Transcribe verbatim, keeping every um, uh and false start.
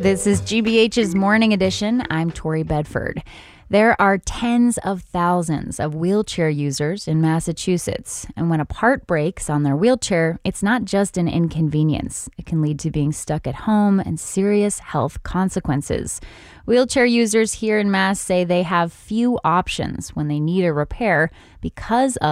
This is G B H's Morning Edition. I'm Tori Bedford. There are tens of thousands of wheelchair users in Massachusetts, and when a part breaks on their wheelchair, it's not just an inconvenience. It can lead to being stuck at home and serious health consequences. Wheelchair users here in Mass say they have few options when they need a repair because of